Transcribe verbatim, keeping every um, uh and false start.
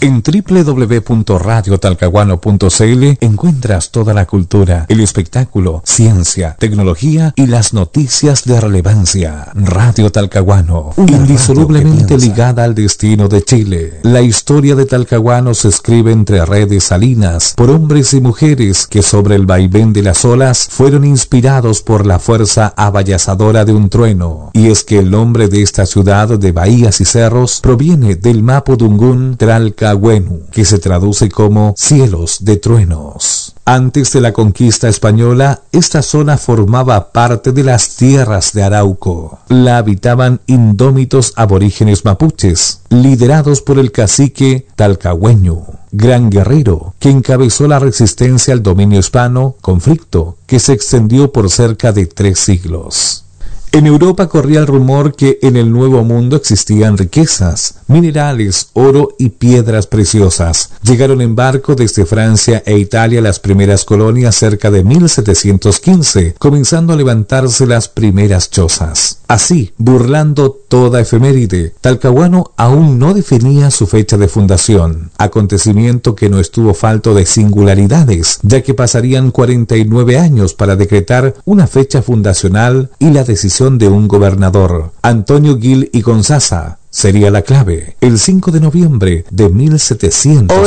En doble u doble u doble u punto radio talcahuano punto c l encuentras toda la cultura, el espectáculo, ciencia, tecnología y las noticias de relevancia. Radio Talcahuano, una indisolublemente ligada al destino de Chile. La historia de Talcahuano se escribe entre redes salinas por hombres y mujeres que sobre el vaivén de las olas fueron inspirados por la fuerza abayazadora de un trueno. Y es que el nombre de esta ciudad de bahías y cerros proviene del mapudungún Talcahuano, que se traduce como cielos de truenos. Antes de la conquista española, esta zona formaba parte de las tierras de Arauco. La habitaban indómitos aborígenes mapuches, liderados por el cacique Talcahueño, gran guerrero que encabezó la resistencia al dominio hispano, conflicto que se extendió por cerca de tres siglos. En Europa corría el rumor que en el Nuevo Mundo existían riquezas, minerales, oro y piedras preciosas. Llegaron en barco desde Francia e Italia las primeras colonias cerca de mil setecientos quince, comenzando a levantarse las primeras chozas. Así, burlando toda efeméride, Talcahuano aún no definía su fecha de fundación, acontecimiento que no estuvo falto de singularidades, ya que pasarían cuarenta y nueve años para decretar una fecha fundacional y la decisión de un gobernador. Antonio Gil y Gonzaga sería la clave, el cinco de noviembre de mil setecientos